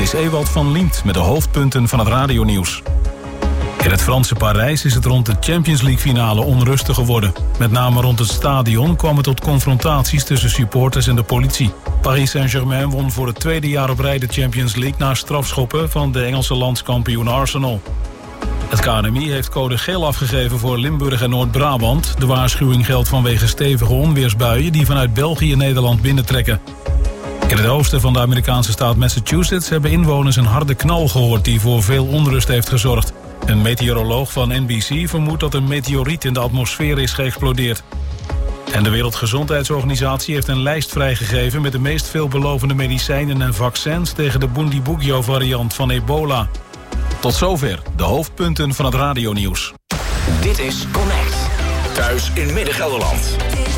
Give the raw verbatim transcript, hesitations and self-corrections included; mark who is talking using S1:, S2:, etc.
S1: is Ewald van Liemt met de hoofdpunten van het radionieuws. In het Franse Parijs is het rond de Champions League finale onrustig geworden. Met name rond het stadion kwam het tot confrontaties tussen supporters en de politie. Paris Saint-Germain won voor het tweede jaar op rij de Champions League na strafschoppen van de Engelse landskampioen Arsenal. Het K N M I heeft code geel afgegeven voor Limburg en Noord-Brabant. De waarschuwing geldt vanwege stevige onweersbuien die vanuit België Nederland binnentrekken. In het oosten van de Amerikaanse staat Massachusetts hebben inwoners een harde knal gehoord die voor veel onrust heeft gezorgd. Een meteoroloog van N B C vermoedt dat een meteoriet in de atmosfeer is geëxplodeerd. En de Wereldgezondheidsorganisatie heeft een lijst vrijgegeven met de meest veelbelovende medicijnen en vaccins tegen de Bundibugyo-variant van ebola. Tot zover de hoofdpunten van het radionieuws.
S2: Dit is Connect. Thuis in Midden-Gelderland.